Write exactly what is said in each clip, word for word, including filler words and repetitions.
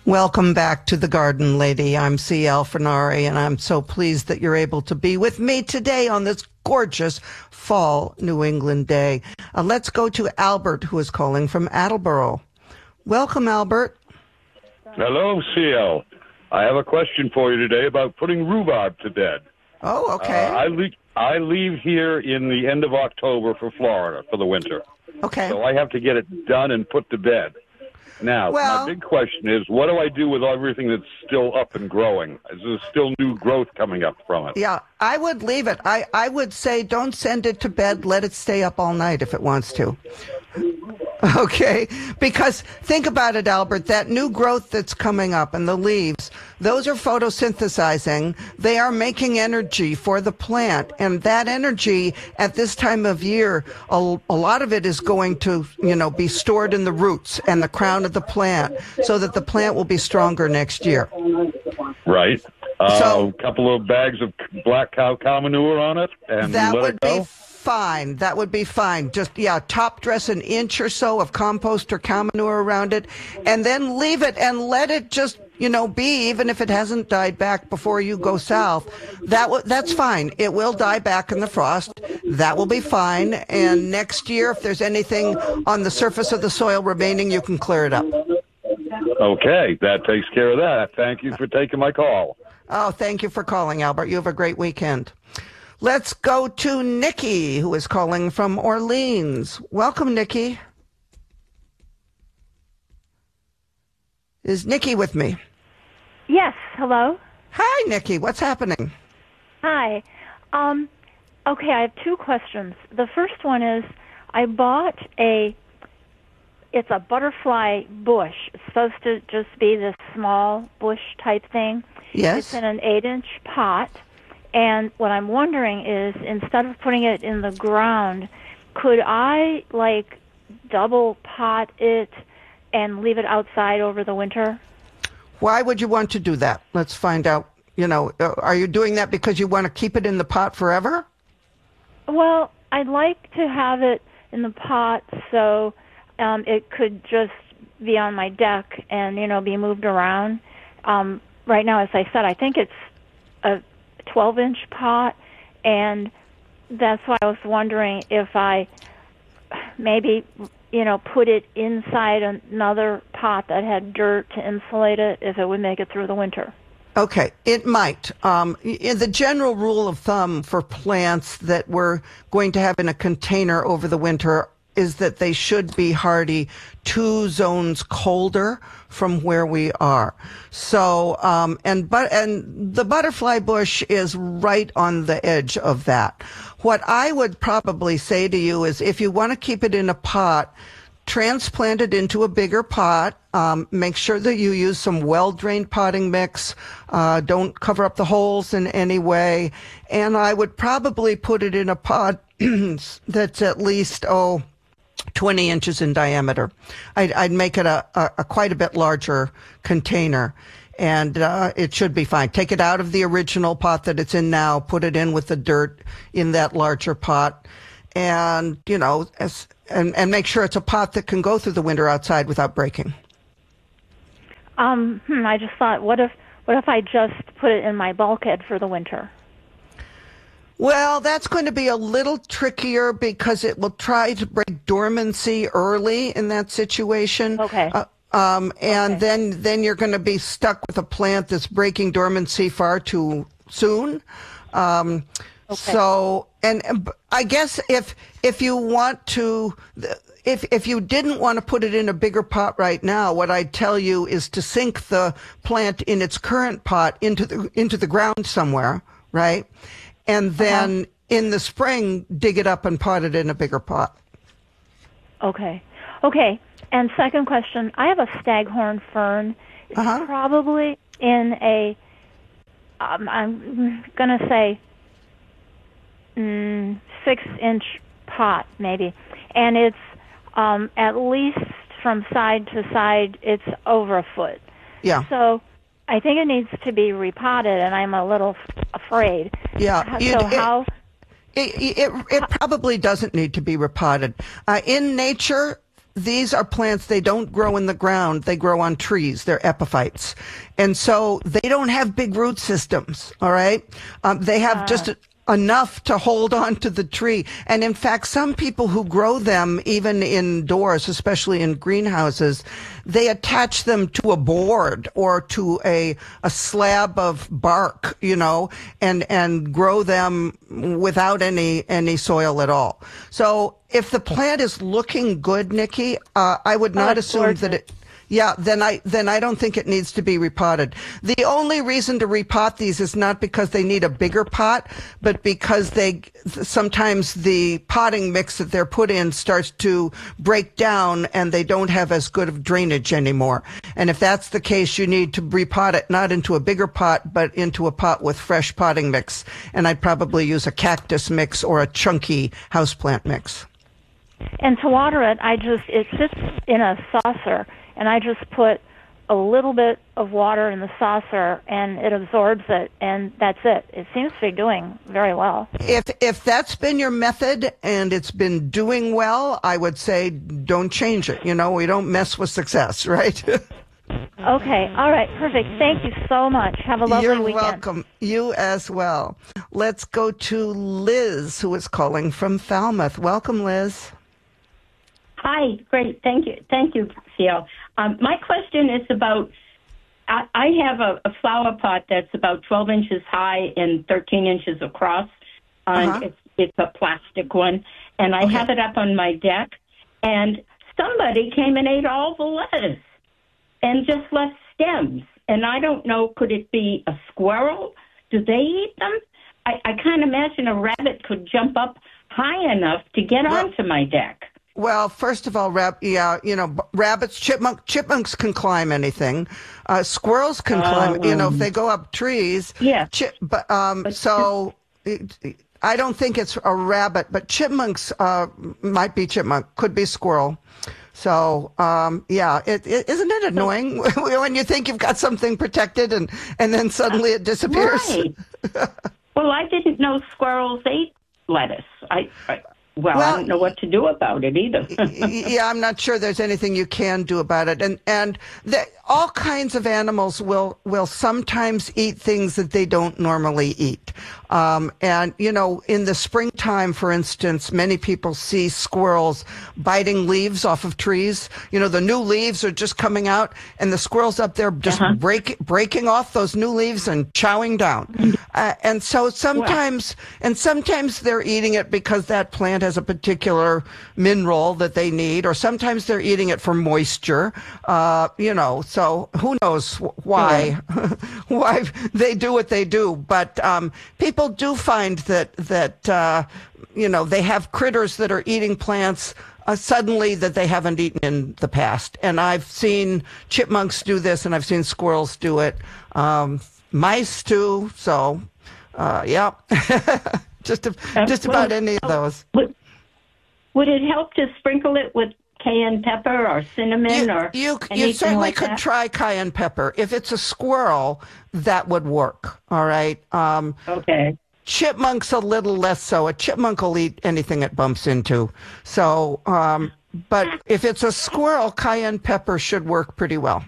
Welcome back to The Garden Lady. I'm C. L. Fernari, and I'm so pleased that you're able to be with me today on this gorgeous fall New England day. Uh, let's go to Albert, who is calling from Attleboro. Welcome, Albert. Hello, C. L. I have a question for you today about putting rhubarb to bed. Oh, okay. Uh, I, le- I leave here in the end of October for Florida for the winter. Okay. So I have to get it done and put to bed. Now, well, my big question is, what do I do with everything that's still up and growing? Is there still new growth coming up from it? Yeah, I would leave it. I, I would say don't send it to bed. Let it stay up all night if it wants to. Okay, because think about it, Albert, that new growth that's coming up and the leaves, those are photosynthesizing. They are making energy for the plant. And that energy at this time of year, a, a lot of it is going to, you know, be stored in the roots and the crown of the plant so that the plant will be stronger next year. Right. Uh, So- a couple of bags of black cow cow manure on it and That let would it go? be fine. That would be fine. Just, yeah, top dress an inch or so of compost or cow manure around it, and then leave it and let it just, you know, be, even if it hasn't died back before you go south. That w- That's fine. It will die back in the frost. That will be fine. And next year, if there's anything on the surface of the soil remaining, you can clear it up. Okay, that takes care of that. Thank you for taking my call. Oh, thank you for calling, Albert. You have a great weekend. Let's go to Nikki, who is calling from Orleans. Welcome, Nikki. Is Nikki with me? Yes, hello. Hi, Nikki. What's happening? Hi. Um, okay, I have two questions. The first one is I bought a, it's a butterfly bush. It's supposed to just be this small bush type thing. Yes. It's in an eight-inch pot. And what I'm wondering is, instead of putting it in the ground, could I, like, double pot it and leave it outside over the winter? Why would you want to do that? Let's find out. You know, uh, are you doing that because you want to keep it in the pot forever? Well, I'd like to have it in the pot so um, it could just be on my deck and, you know, be moved around. Um, right now, as I said, I think it's a twelve-inch pot, and that's why I was wondering if I maybe, you know, put it inside another pot that had dirt to insulate it, if it would make it through the winter. Okay, it might. Um, in the general rule of thumb for plants that we're going to have in a container over the winter is that they should be hardy two zones colder from where we are. So, um, and but and the butterfly bush is right on the edge of that. What I would probably say to you is, if you want to keep it in a pot, transplant it into a bigger pot. Um, make sure that you use some well-drained potting mix. Uh, don't cover up the holes in any way. And I would probably put it in a pot that's at least, oh, twenty inches in diameter. I'd, I'd make it a, a, a quite a bit larger container, and uh, it should be fine. Take it out of the original pot that it's in now, put it in with the dirt in that larger pot, and, you know, as, and, and make sure it's a pot that can go through the winter outside without breaking. Um, hmm, I just thought, what if what if I just put it in my bulkhead for the winter? Well, that's going to be a little trickier because it will try to break dormancy early in that situation. Okay. Uh, um, and Okay. then, then you're going to be stuck with a plant that's breaking dormancy far too soon. Um, Okay. So, and and I guess if if you want to, if if you didn't want to put it in a bigger pot right now, what I'd tell you is to sink the plant in its current pot into the into the ground somewhere, right? And then Uh-huh. in the spring, dig it up and pot it in a bigger pot. Okay. Okay. And second question, I have a staghorn fern. It's Uh-huh. probably in a, um, I'm going to say, mm, six-inch pot, maybe. And it's um, at least from side to side, it's over a foot. Yeah. So I think it needs to be repotted, and I'm a little f- afraid. Yeah. So You'd- it- how... It, it, it probably doesn't need to be repotted. Uh, in nature, these are plants, they don't grow in the ground, they grow on trees. They're epiphytes. And so they don't have big root systems, all right? Um, they have uh. just a, enough to hold on to the tree. And in fact, some people who grow them, even indoors, especially in greenhouses, they attach them to a board or to a, a slab of bark, you know, and, and grow them without any, any soil at all. So if the plant is looking good, Nikki, uh, I would not oh, assume gorgeous. that it, Yeah, then I then I don't think it needs to be repotted. The only reason to repot these is not because they need a bigger pot, but because they sometimes the potting mix that they're put in starts to break down and they don't have as good of drainage anymore. And if that's the case, you need to repot it not into a bigger pot, but into a pot with fresh potting mix. And I'd probably use a cactus mix or a chunky houseplant mix. And to water it, I just it sits in a saucer. And I just put a little bit of water in the saucer, and it absorbs it, and that's it. It seems to be doing very well. If if that's been your method and it's been doing well, I would say don't change it. You know, we don't mess with success, right? Okay. All right. Perfect. Thank you so much. Have a lovely You're weekend. You're welcome. You as well. Let's go to Liz, who is calling from Falmouth. Welcome, Liz. Hi, great. Thank you. Thank you, Theo. Um, my question is about, I, I have a, a flower pot that's about twelve inches high and thirteen inches across. And uh-huh. it's, it's a plastic one. And I okay. have it up on my deck. And somebody came and ate all the lettuce and just left stems. And I don't know, could it be a squirrel? Do they eat them? I, I can't imagine a rabbit could jump up high enough to get well, onto my deck. Well, first of all, rab- yeah, you know, rabbits, chipmunk, chipmunks can climb anything. Uh, squirrels can uh, climb, you know, if they go up trees. Yeah. Chi- but, um, but so it, I don't think it's a rabbit, but chipmunks uh, might be chipmunk, could be squirrel. So, um, yeah, it, it, isn't it annoying when you think you've got something protected and, and then suddenly it disappears? Right. Well, I didn't know squirrels ate lettuce. I, I Well, well, I don't know what to do about it either. Yeah, I'm not sure there's anything you can do about it. And and the, all kinds of animals will will sometimes eat things that they don't normally eat. Um, and, you know, in the springtime, for instance, many people see squirrels biting leaves off of trees. You know, the new leaves are just coming out, and the squirrels up there just uh-huh. break, breaking off those new leaves and chowing down. Uh, and so sometimes, wow. and sometimes they're eating it because that plant has a particular mineral that they need, or sometimes they're eating it for moisture. Uh, you know, so who knows why, yeah. why they do what they do. But um, people do find that, that uh, you know, they have critters that are eating plants uh, suddenly that they haven't eaten in the past. And I've seen chipmunks do this, and I've seen squirrels do it. Um, mice too. So, uh, yeah, just a, just about any of those. Would, would it help to sprinkle it with cayenne pepper or cinnamon you, or you, anything you certainly like could that? try cayenne pepper. If it's a squirrel, that would work. All right. Um, okay. Chipmunks a little less so. A chipmunk will eat anything it bumps into. So, um, but if it's a squirrel, cayenne pepper should work pretty well.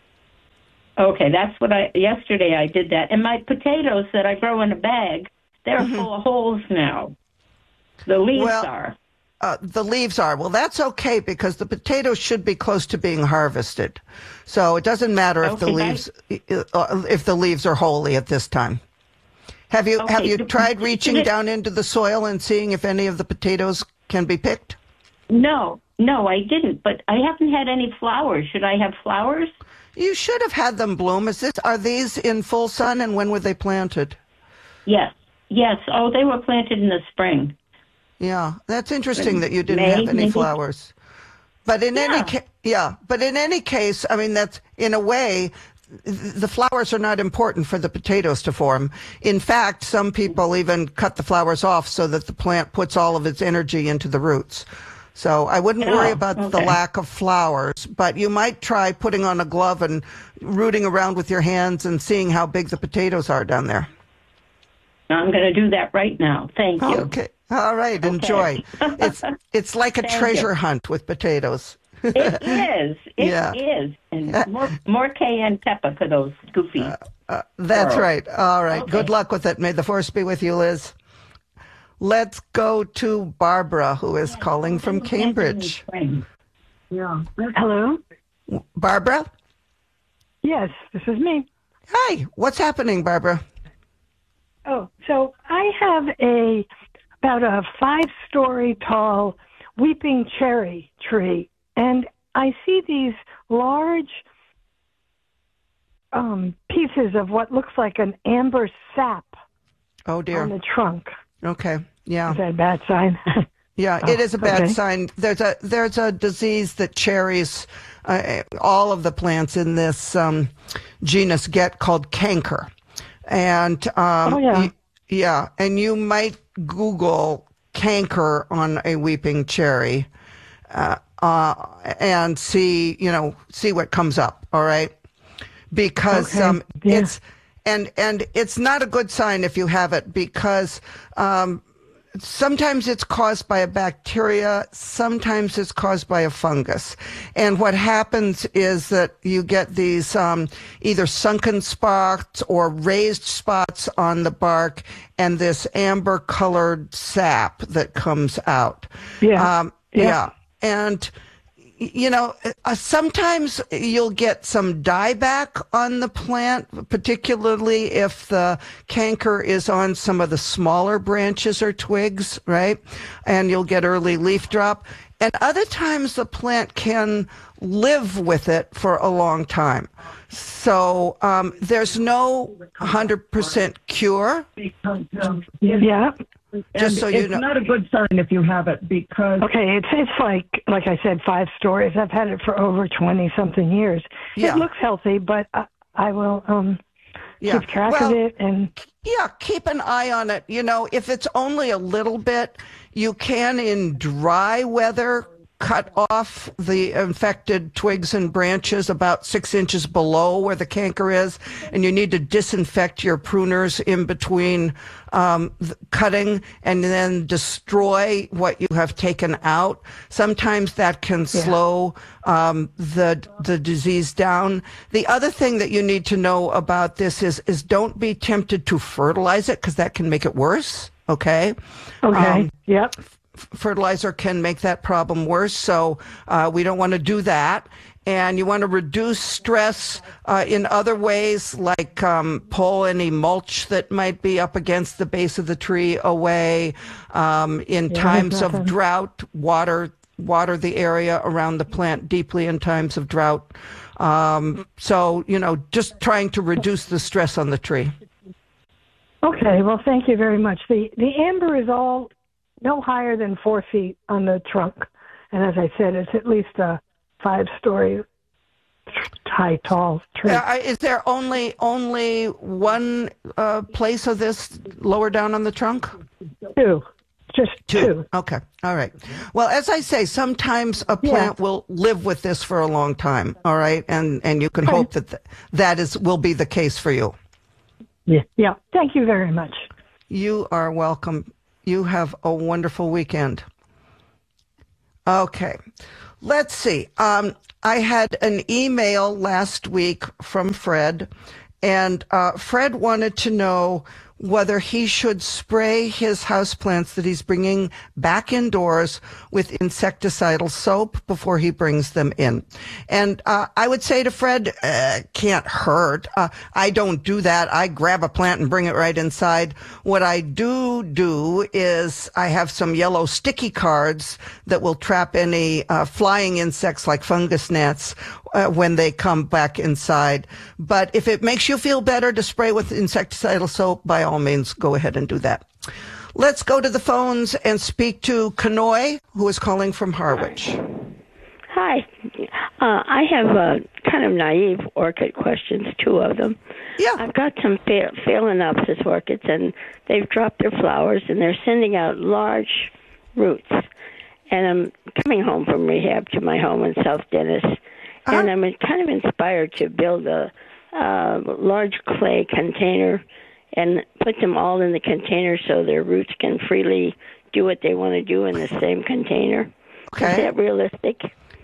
Okay, that's what I, yesterday I did that. And my potatoes that I grow in a bag, they're mm-hmm. full of holes now. The leaves well, are. Uh, the leaves are. Well, that's okay because the potatoes should be close to being harvested. So it doesn't matter if okay, the leaves, uh, if the leaves are holy at this time. Have you, okay. have you tried reaching it, down into the soil and seeing if any of the potatoes can be picked? No, no, I didn't, but I haven't had any flowers. Should I have flowers? You should have had them bloom. Is this, are these in full sun, and when were they planted? Yes, yes. Oh, they were planted in the spring. Yeah, that's interesting that you didn't May, have any maybe? flowers. But in Yeah. any case, yeah, but in any case, I mean, that's, in a way, the flowers are not important for the potatoes to form. In fact, some people even cut the flowers off so that the plant puts all of its energy into the roots. So I wouldn't Oh, worry about okay. the lack of flowers, but you might try putting on a glove and rooting around with your hands and seeing how big the potatoes are down there. I'm going to do that right now. Thank you. Okay. All right. Okay. Enjoy. It's it's like a Thank treasure you. hunt with potatoes. It is. It Yeah. is. And more, more cayenne pepper for those goofy. Uh, uh, that's girls. right. All right. Okay. Good luck with it. May the force be with you, Liz. Let's go to Barbara, who is calling from Cambridge. Yeah. Hello? Barbara? Yes, this is me. Hi. What's happening, Barbara? Oh, so I have a about a five-story tall weeping cherry tree, and I see these large um, pieces of what looks like an amber sap Oh, dear. on the trunk. Okay. Yeah. Is that a bad sign? Yeah, Oh, it is a bad okay. sign. There's a there's a disease that cherries, uh, all of the plants in this um, genus get called canker, and um, Oh, yeah. y- yeah, and you might Google canker on a weeping cherry, uh, uh, and see you know see what comes up. All right, because Okay. um, Yeah. it's and and it's not a good sign if you have it because. Um, Sometimes it's caused by a bacteria, sometimes it's caused by a fungus. And what happens is that you get these um, either sunken spots or raised spots on the bark and this amber colored sap that comes out. Yeah. Um, Yeah. yeah. And you know, uh, sometimes you'll get some dieback on the plant, particularly if the canker is on some of the smaller branches or twigs, right? And you'll get early leaf drop. And other times the plant can live with it for a long time. So um, there's no one hundred percent cure. Yeah. Just And so you it's know. not a good sign if you have it because Okay, it's it's like like I said, five stories. I've had it for over twenty something years. Yeah. It looks healthy, but I, I will um Yeah. keep track Well, of it and Yeah, keep an eye on it. You know, if it's only a little bit, you can in dry weather cut off the infected twigs and branches about six inches below where the canker is, and you need to disinfect your pruners in between um, th- cutting and then destroy what you have taken out. Sometimes that can slow um, the the disease down. The other thing that you need to know about this is is don't be tempted to fertilize it because that can make it worse. Okay. okay. Um, Yep. fertilizer can make that problem worse, so uh, we don't want to do that. And you want to reduce stress uh, in other ways, like um, pull any mulch that might be up against the base of the tree away. Um, in Yeah, times of nothing. drought, water water the area around the plant deeply in times of drought. Um, so, you know, just trying to reduce the stress on the tree. Okay, well thank you very much. The the amber is all no higher than four feet on the trunk. And as I said, it's at least a five story high tall tree. Uh, is there only only one uh, place of this lower down on the trunk? Two. Just two. Okay. All right. Well, as I say, sometimes a plant will live with this for a long time. All right, and and you can hope that th- that is will be the case for you. Yeah. Yeah. Thank you very much. You are welcome. You have a wonderful weekend. Okay. Let's see. Um, I had an email last week from Fred, and uh, Fred wanted to know whether he should spray his houseplants that he's bringing back indoors with insecticidal soap before he brings them in. And uh, I would say to Fred, uh, can't hurt. Uh, I don't do that. I grab a plant and bring it right inside. What I do do is I have some yellow sticky cards that will trap any uh, flying insects like fungus gnats uh, when they come back inside. But if it makes you feel better to spray with insecticidal soap, by all means, go ahead and do that. Let's go to the phones and speak to Kanoy, who is calling from Harwich. Hi. Uh, I have uh, kind of naive orchid questions, two of them. Yeah. I've got some pha- phalaenopsis orchids, and they've dropped their flowers, and they're sending out large roots. And I'm coming home from rehab to my home in South Dennis, Uh-huh. and I'm kind of inspired to build a uh, large clay container and put them all in the container so their roots can freely do what they want to do in the same container. Okay. Is that realistic?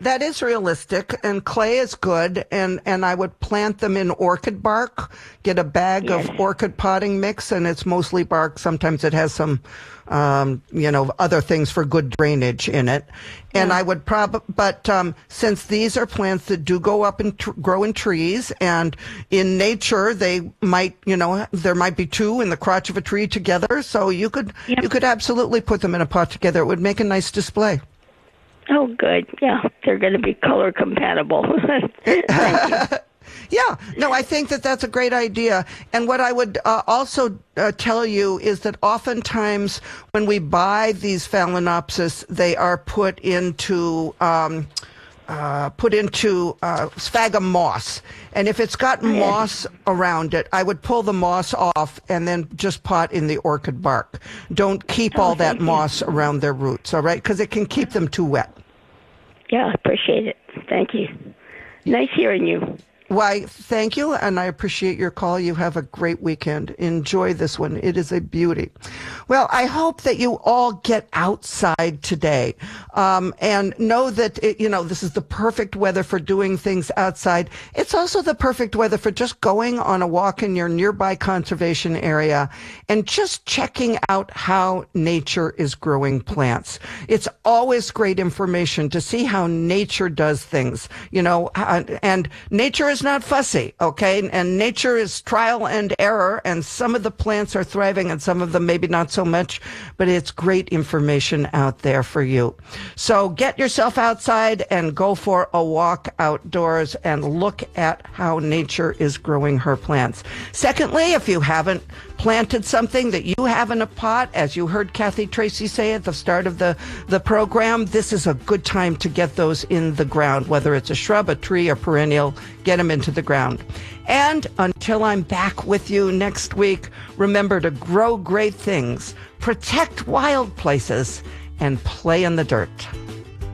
that is realistic, and clay is good, and, and I would plant them in orchid bark. Get a bag Yes. of orchid potting mix, and it's mostly bark. Sometimes it has some, um, you know, other things for good drainage in it. And Yeah. I would probably, but um, since these are plants that do go up and tr- grow in trees, and in nature they might, you know, there might be two in the crotch of a tree together. So you could Yep. you could absolutely put them in a pot together. It would make a nice display. Oh, good. Yeah, they're going to be color compatible. Thank you. Yeah, no, I think that that's a great idea. And what I would uh, also uh, tell you is that oftentimes when we buy these Phalaenopsis, they are put into um, uh, put into uh, sphagnum moss. And if it's got moss around it, I would pull the moss off and then just pot in the orchid bark. Don't keep all that thank you. moss around their roots, all right? Because it can keep them too wet. Yeah, I appreciate it. Thank you. Nice hearing you. Why, thank you, and I appreciate your call. You have a great weekend. Enjoy this one. It is a beauty. Well, I hope that you all get outside today um, and know that, it, you know, this is the perfect weather for doing things outside. It's also the perfect weather for just going on a walk in your nearby conservation area and just checking out how nature is growing plants. It's always great information to see how nature does things, you know, and nature is not fussy, okay? And nature is trial and error, and some of the plants are thriving and some of them maybe not so much, but it's great information out there for you. So get yourself outside and go for a walk outdoors and look at how nature is growing her plants. Secondly, if you haven't planted something that you have in a pot, as you heard Kathy Tracy say at the start of the, the program, this is a good time to get those in the ground, whether it's a shrub, a tree, or perennial, get them into the ground. And until I'm back with you next week, remember to grow great things, protect wild places, and play in the dirt.